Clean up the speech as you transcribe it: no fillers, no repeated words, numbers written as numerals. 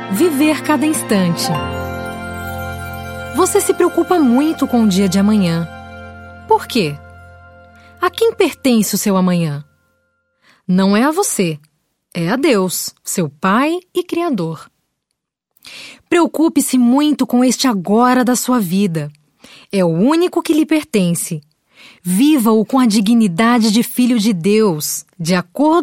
Viver cada instante. Você se preocupa muito com o dia de amanhã. Por quê? A quem pertence o seu amanhã? Não é a você, é a Deus, seu Pai e Criador. Preocupe-se muito com este agora da sua vida. É o único que lhe pertence. Viva-o com a dignidade de filho de Deus, de acordo